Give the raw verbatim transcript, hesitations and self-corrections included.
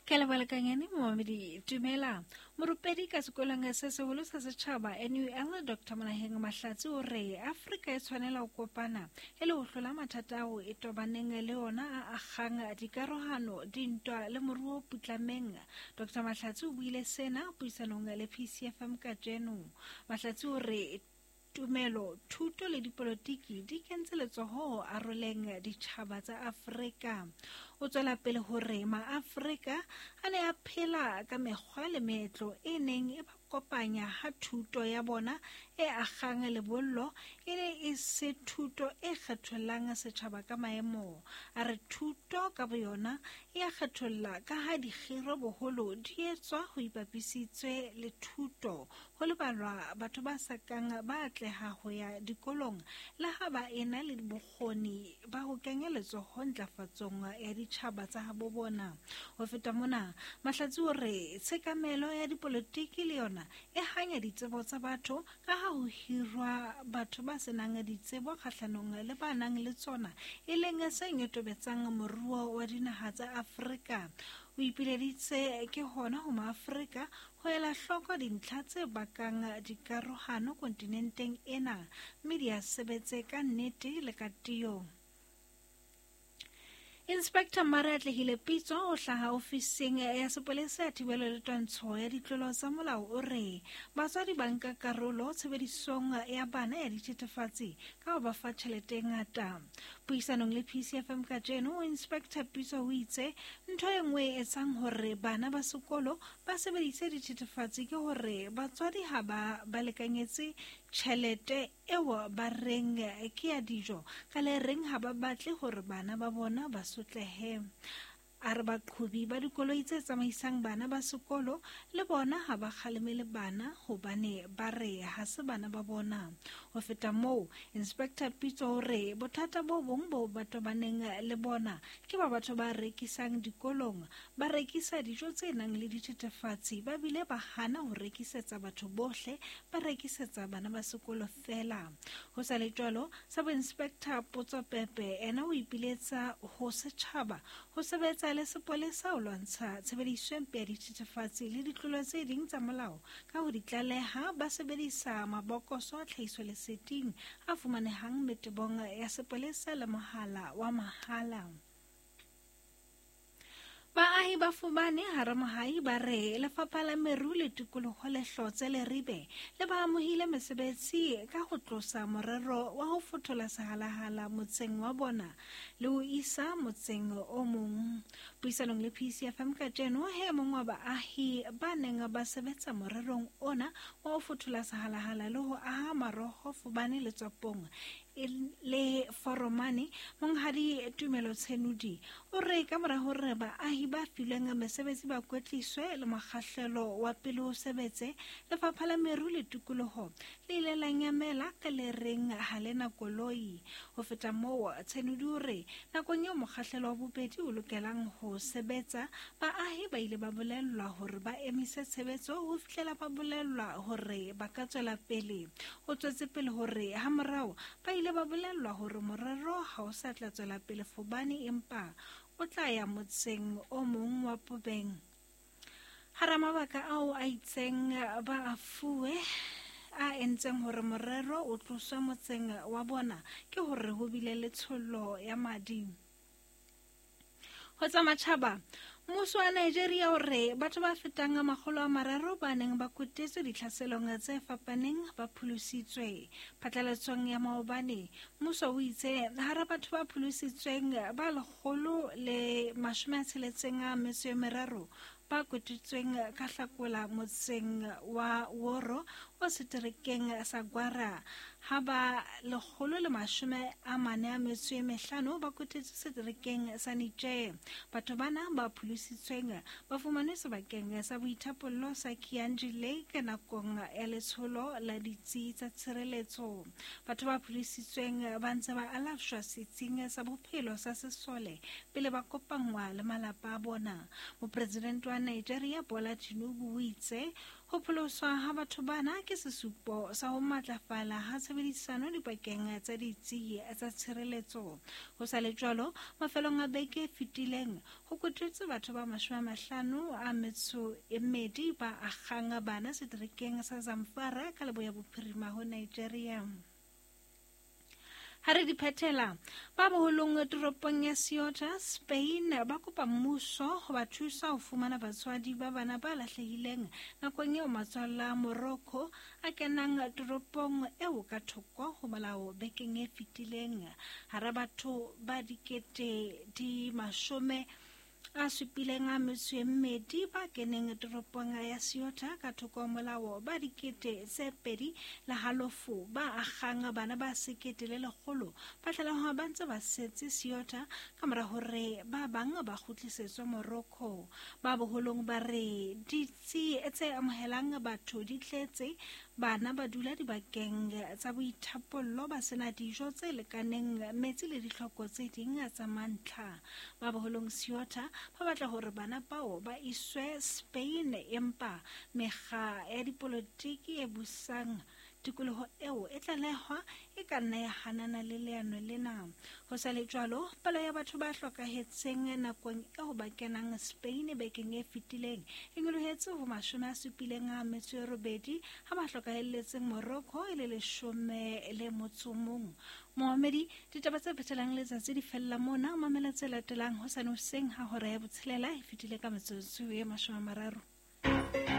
Ke le balekanyane momamedi dumela morupedi ka sekolong se seholo sa setšhaba N U L Doctor Monaheng Mahlatsi o re Afrika e tshwanela ho kopana e le ho hlola mathata ao e tobaneng le ona a akgang dikarohano dintwa le moruo putlameng. Doctor Mahlatsi o buile sena puisanong le P C F M kajeno. Mahlatsi o re tumelo, thuto le dipolotiki di kentse letsoho aroleng ditjhaba tsa Afrika. O tswela pele hore ma-Afrika a ne a phela ka mekgwa le meetlo e neng e ba kopanya ha thuto ya bona e akgang lebollo e ne e se thuto e kgethollang setjhaba ka maemo. A re thuto ka boyona e a kgetholla ka ha dikgiro boholo di etswa ho ipapisitswe le thuto ho lebalwa batho ba sakang ba atleha ho ya dikolong le ha ba ena le bokgoni ba ho kenya letsoho ntlafatsong ya ditjhaba tsa habo bona. Ho feta mona Mahlatsi o re tshekamelo ya dipolotiki le yona e hanya ditsebo tsa batho ka ha ho hirwa batho ba senang ditsebo kgahlanong le ba nang le tsona e leng se nyotobetsang moruo wa dinaha tsa Afrika. O ipileditse ke hona ho ma-Afrika ho ela hloko dintlha tse bakang dikarohano kontinenteng ena mme di a sebetse ka nnete le ka tiyo. Inspector Mara Atlehile Pitso o hlaha ofising ya sepolesa ya thibelo le twantsho ya ditlolo tsa molao o re batswadi ba nka karolo tshebedisong ya bana ya dithethefatsi ka ho ba fa tjhelete e ngata. Puisanong le P C F M kajeno Inspector Pitso o itse ntho e nngwe e etsang hore bana ba sekolo ba sebedise dithethefatsi ke hore batswadi ha ba ba lekanyetse tjhelete eo ba reng ke ya dijo ka le reng ha ba batle hore bana ba bona ba sotlehe. A re baqhubi ba dikoloi tse tsamaisang bana ba sekolo le bona ha ba kgalemele bana hobane ba re ha se bana ba bona. Ho feta moo Inspector Pitso o re bothata bo bong bo ba tobaneng le bona ke ba batho ba rekisang dikolong ba rekisa dijo tse nang le dithethefatsi ba bile ba hana ho rekisetsa batho bohle ba rekisetsa bana ba sekolo fela. Ho sa le jwalo Sub Inspector Potso Pepe ena o ipiletsa ho setjhaba ho sebetsa le sepolesa ho lwantsha tshebediso e mpe ya dithethefatsi le ditlolo tse ding tsa molao ka ho di tlaleha ba sebedisa mabokoso a tlhahiso leseding a fumanehang metebong ya sepolesa le mohala wa mahala. Baahi ba fumane hara mohai ba re lefapha la meru le tikoloho le hlotse le ribe le ba amohile mesebetsi ka ho tlosa morero wa ho fothola sehalahala motseng wa bona le ho isa motseng o mong. Puisanong le P C F M kajeno he mong wa baahi ba neng ba sebetsa morerong ona wa ho fothola sehalahala le ho aha maroho fumane le tswapong le foromane monghadi Tumelo Tshenudi o re ka mora hore baahi ba filweng mesebetsi ba kwetliswe le makgahlelo wa pele ho sebetse lefapha la meru le tikoloho le ile la nyamela ka le reng ha lena koloi. Ho feta moo Tshenudi o re nakong eo mokgahlelo wa bobedi o lokelang ho sebetsa baahi ba ile ba bolellwa hore ba emise tshebetso ho fihlela ba bolellwa hore ba ka tswela pele. O tswetse pele hore ha morao ba ile ba bolellwa hore morero ha o sa tla tswela pele fobane empa o tla ya motseng o mong wa Pobeng. Hara mabaka ao a itseng ba afuwe a entseng hore morero o tloswe motseng wa bona ke hore ho bile le tshollo ya madi. Ho tsa matjhaba mmuso wa Nigeria o re batho ba fetang makgolo a mararo ba neng ba kotetswe ditlhaselong tse fapaneng ba pholositswe. Phatlalatsong ya maobane mmuso o itse hara batho ba pholositsweng ba lekgolo le mashome a tsheletseng a metso e meraro ba kotetsweng ka Hlakola motseng wa Woro o seterekeng sa Gwara ha ba lekgolo le mashome a mane a metso e mehlano ba kotetswe seterekeng sa Niger. Batho bana ba pholositsweng ba fumanwe sebakeng sa boithapollo sa Kianji Lake nakong ya letsholo la ditsi tsa tshireletso. Batho ba pholositsweng ba ntse ba alafshwa setsing sa bophelo sa sesole pele ba kopangwa le malapa a bona. Mopresidente wa wa Nigeria Bola Tinubu o itse ho pholoswa ha batho bana ke sesupo sa ho matlafala ha tshebedisano dipakeng tsa ditsi tsa tshireletso. Ho sa le jwalo, mafelong a beke e fetileng ho kotetswe batho ba mashome a mahlano a metso e mmedi ba akgang bana seterekeng sa Zamfara ka leboya bophirima ho Nigeria. Ha re di phethela, ba boholong toropong ya Ceuta, Spain ba kopa mmuso ho ba thusa ho fumana batswadi ba bana ba lahlehileng nakong eo matswalla a Morocco a kenang toropong eo ka thoko ho molao bekeng e fetileng. Hara batho ba dikete di mashome a supileng a metso e mmedi ba keneng toropong ya Ceuta ka thoko molao ba dikete tse pedi le halofo ba akgang bana ba sekete le lekgolo ba tlaleha ba ntse ba setse Ceuta ka mora hore ba bang ba kgutlisetswa Morocco. Ba boholong ba re ditsi tse amohelang batho di tletse, bana ba dula dibakeng tsa boithapollo ba sena dijo tse lekaneng, metsi le ditlhoko tse ding tsa mantlha. Ba boholong Ceuta ba batla hore bana bao ba iswe Spain, empa mekga ya dipolotiki e busang tikoloho eo e tlalehwa e ka nna ya hanana le leano lena. Ho sa le jwalo, palo ya batho ba hlokahetseng nakong eo ba kenang Spain bekeng e fetileng e nyolohetse ho mashome a supileng a metso e robedi ha ba hlokahelletseng Morocco e le leshome le motso mong. Mohamedi, ditaba tse phethelang letsatsi di fella mona, mamela tse latelang hosane hoseng ha hora ya botshelela e fetile ka metsotso e mashome a mararo.